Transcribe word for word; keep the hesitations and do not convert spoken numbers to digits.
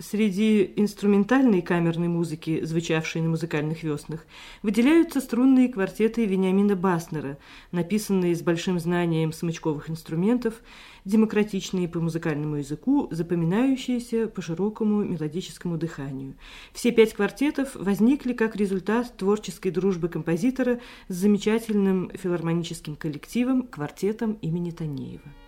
Среди инструментальной камерной музыки, звучавшей на музыкальных веснах, выделяются струнные квартеты Вениамина Баснера, написанные с большим знанием смычковых инструментов, демократичные по музыкальному языку, запоминающиеся по широкому мелодическому дыханию. Все пять квартетов возникли как результат творческой дружбы композитора с замечательным филармоническим коллективом, квартетом имени Танеева.